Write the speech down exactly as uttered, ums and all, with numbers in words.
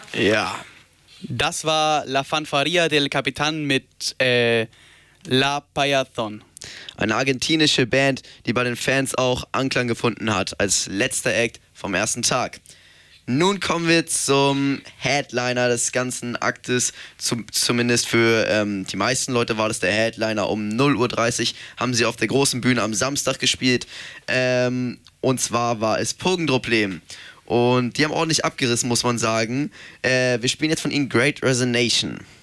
Ja, das war La Fanfaria del Capitán mit äh, La Payazón. Eine argentinische Band, die bei den Fans auch Anklang gefunden hat, als letzter Act vom ersten Tag. Nun kommen wir zum Headliner des ganzen Aktes, zum, zumindest für ähm, die meisten Leute war das der Headliner. Um null Uhr dreißig haben sie auf der großen Bühne am Samstag gespielt, ähm, und zwar war es Pogendruplem. Und die haben ordentlich abgerissen, muss man sagen. Äh, wir spielen jetzt von ihnen Great Resignation.